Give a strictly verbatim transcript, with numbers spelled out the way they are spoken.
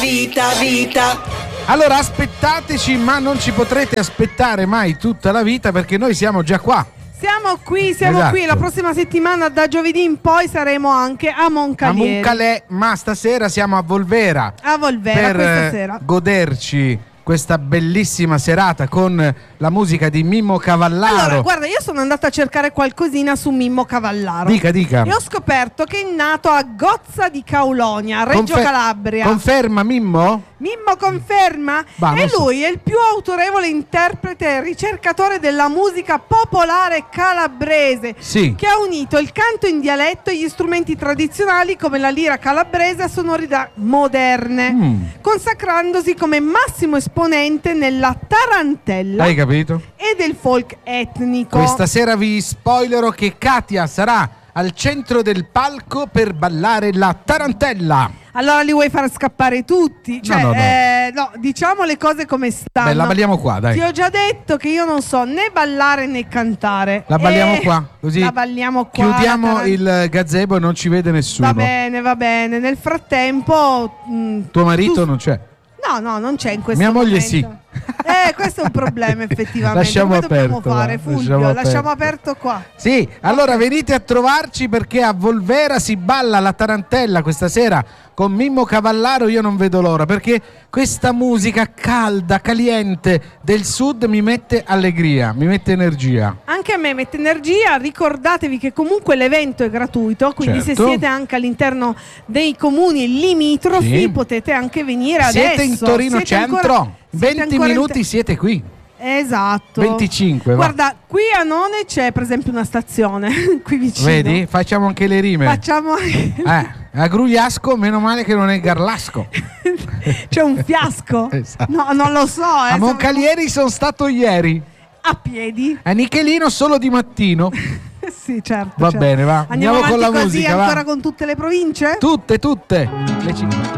vita, vita. Allora aspettateci, ma non ci potrete aspettare mai tutta la vita, perché noi siamo già qua. Siamo qui, siamo Esatto. qui. La prossima settimana, da giovedì in poi, saremo anche a Moncalieri. A Moncalè, ma stasera siamo a Volvera. A Volvera per questa eh, sera. goderci questa bellissima serata con la musica di Mimmo Cavallaro. Allora, guarda, io sono andata a cercare qualcosina su Mimmo Cavallaro. Dica, dica. E ho scoperto che è nato a Gozza di Caulonia, a Reggio Confer- Calabria. Conferma Mimmo? Mimmo conferma? Bah, e non so. lui è il più autorevole interprete e ricercatore della musica popolare calabrese, Sì. che ha unito il canto in dialetto e gli strumenti tradizionali come la lira calabrese a sonorità moderne, Mm. consacrandosi come massimo esponente nella tarantella Hai capito? e del folk etnico. Questa sera vi spoilerò che Katia sarà al centro del palco per ballare la tarantella. Allora li vuoi far scappare tutti? Cioè, No, no, no. eh, no, diciamo le cose come stanno. Beh, la balliamo qua, dai. Ti ho già detto che io non so né ballare né cantare. La balliamo Eh, qua, così la balliamo qua. chiudiamo la taran- il gazebo e non ci vede nessuno. Va bene, va bene. Nel frattempo... mh, Tuo marito tu- non c'è. No, no, non c'è in questo Mia moglie momento. sì. Eh, questo è un problema effettivamente. Lasciamo Come dobbiamo aperto, fare, va, Fulvio? lasciamo Lasciamo, aperto. aperto qua. Sì, allora venite a trovarci, perché a Volvera si balla la tarantella questa sera con Mimmo Cavallaro. Io non vedo l'ora, perché questa musica calda, caliente del sud mi mette allegria, mi mette energia. Anche a me mette energia. Ricordatevi che comunque l'evento è gratuito, quindi Certo. se siete anche all'interno dei comuni limitrofi Sì. potete anche venire Siete adesso. in Torino Siete Centro, ancora- siete venti ancora in minuti te- siete qui. Esatto. venticinque, va. Guarda, qui a None c'è per esempio una stazione qui vicino. Vedi? Facciamo anche le rime. Facciamo Eh, a Grugliasco, meno male che non è Garlasco. c'è un fiasco. Esatto. No, non lo so, eh, A Moncalieri sono stato ieri. a piedi. A Nichelino solo di mattino. Sì, certo. Va certo. bene, va. Andiamo, Andiamo con avanti la così musica, va. ancora con tutte le province? Tutte, tutte. Le cinque.